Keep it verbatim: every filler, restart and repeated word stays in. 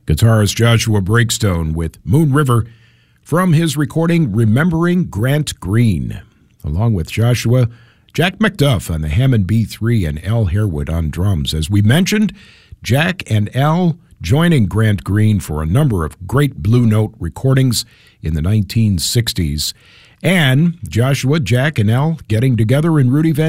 Guitarist Joshua Breakstone with Moon River from his recording Remembering Grant Green. Along with Joshua, Jack McDuff on the Hammond B three and Al Harewood on drums. As we mentioned, Jack and Al joining Grant Green for a number of great Blue Note recordings in the nineteen sixties. And Joshua, Jack, and Al getting together in Rudy Van